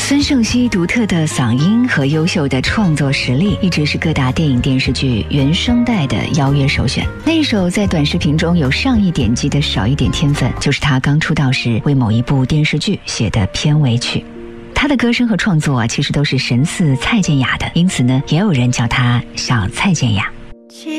孙盛希独特的嗓音和优秀的创作实力，一直是各大电影电视剧原声带的邀约首选。那一首在短视频中有上亿点击的少一点天分，就是他刚出道时为某一部电视剧写的片尾曲。他的歌声和创作其实都是神似蔡健雅的，因此呢，也有人叫他小蔡健雅。